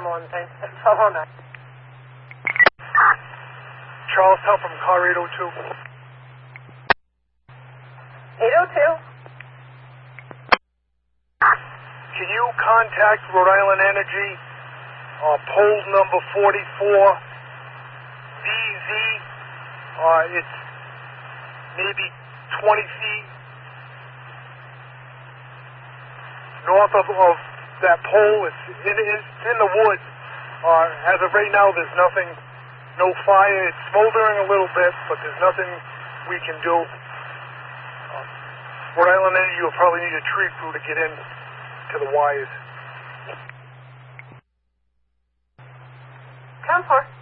Tremor and things. That's all on that. Charlestown from car 802. 802. Can you contact Rhode Island Energy, pole number 44, VZ, it's maybe 20 feet north of that pole. It's in the woods. As of right now, there's nothing, no fire. It's smoldering a little bit, but there's nothing we can do. Rhode Island Energy, you'll probably need a tree crew to get in to the wires. 10-4.